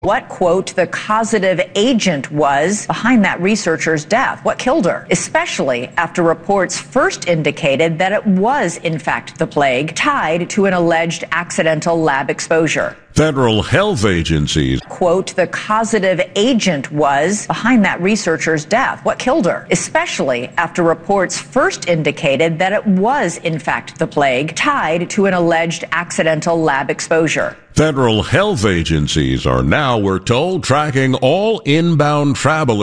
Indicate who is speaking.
Speaker 1: what, quote, the causative agent was behind that researcher's death. What killed her? Especially after reports first indicated that it was, in fact, the plague tied to an alleged accidental lab exposure.
Speaker 2: Federal health agencies,
Speaker 1: quote, the causative agent was behind that researcher's death. What killed her? Especially after reports first indicated that it was, in fact, the plague tied to an alleged accidental lab exposure.
Speaker 2: Federal health agencies are now, we're told, tracking all inbound travelers